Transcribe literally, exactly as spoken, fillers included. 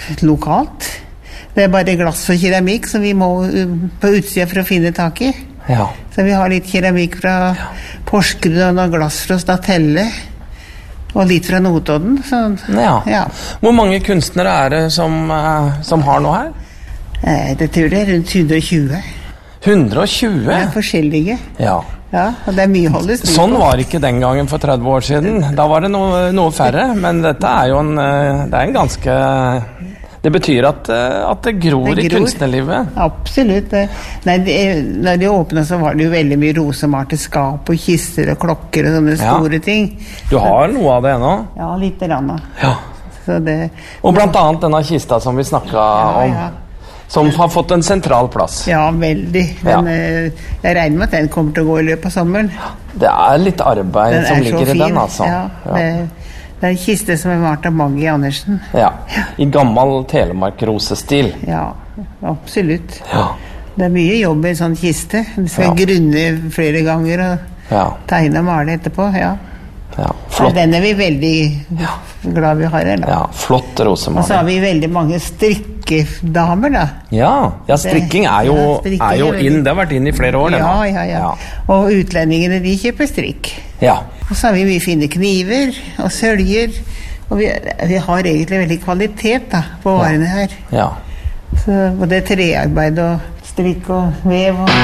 lokalt. Det er bare glass og keramikk som vi må på utsida for å finne tak i. Ja. Så vi har litt keramikk fra ja. Porsgrunn og glass fra Statelle. Og litt fra Notodden. Så, ja. Ja. Hvor mange kunstnere er det som, som har noe her? Det tror jeg er rundt hundre og tjue. hundre og tjue? Det er forskjellige. Ja. Ja, og det er mye holdes. Sånn var det ikke den gangen for tretti år siden. Da var det noe, noe færre, men dette er jo en, det er en ganske... Det betyr at, at det gror, det gror i kunstnerlivet. Absolutt. Nei, det, når de åpnet så var det jo veldig mye rosemalte skap og kister og klokker og sånne store ja. Ting. Du har noe av det ennå? Ja, litt grann. Ja. Så det, og blant annet denne kista som vi snakket ja, om. Ja. Som har fått en sentral plass. Ja, veldig. Den, ja. Jeg regner med at den kommer til å gå i løpet av sommeren. Det er litt arbeid den som ligger i den, altså. Ja, ja. Det, det er en kiste som er malt av Maggie Andersen. Ja, i gammel Telemark-rosestil. Ja, absolutt. Ja. Det er mye jobb i en sånn kiste. Du skal ja. Grunne flere ganger og ja. Tegne og male etterpå, ja. Ja, flott. Den er vi veldig ja. Glad vi har her da. Ja, flott rosemaling. Og så har vi veldig mange strikkedamer da. Ja, ja strikking er jo, ja, strikking er jo er inn, det har vært inn i flere år. Ja, ja, ja, ja. Og utlendingene, de kjøper strikk. Ja. Og så har vi mye fine kniver og søljer. Og vi, vi har egentlig veldig kvalitet da, på varene her. Ja. Så både trearbeid og strikk og vev og...